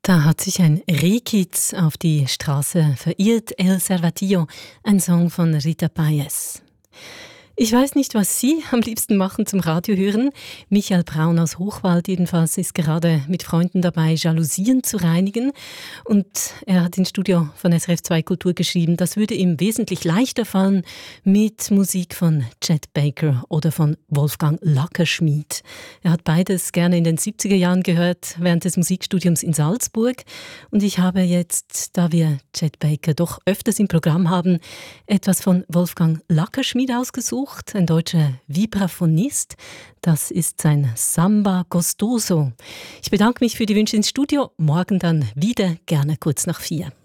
Da hat sich ein Rehkitz auf die Straße verirrt, El Servatillo, ein Song von Rita Payés. Ich weiß nicht, was Sie am liebsten machen zum Radio hören. Michael Braun aus Hochwald jedenfalls ist gerade mit Freunden dabei, Jalousien zu reinigen. Und er hat ins Studio von SRF 2 Kultur geschrieben, das würde ihm wesentlich leichter fallen mit Musik von Chet Baker oder von Wolfgang Lackerschmidt. Er hat beides gerne in den 70er Jahren gehört, während des Musikstudiums in Salzburg. Und ich habe jetzt, da wir Chet Baker doch öfters im Programm haben, etwas von Wolfgang Lackerschmidt ausgesucht. Ein deutscher Vibraphonist. Das ist sein Samba Gostoso. Ich bedanke mich für die Wünsche ins Studio. Morgen dann wieder, gerne kurz nach 4.